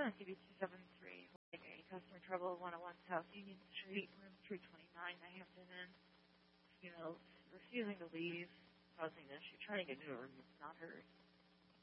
CB 273, Hawaii, customer trouble, 101 South Union Street, room 329. I have been in, refusing to leave, causing an issue, trying to get into a room that's not hers.